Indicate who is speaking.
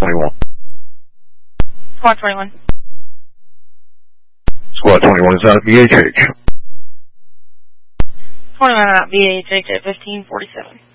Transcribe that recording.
Speaker 1: 21.
Speaker 2: Squad 21.
Speaker 1: Squad 21 is out at BHH.
Speaker 2: 21 out BHH at 1547.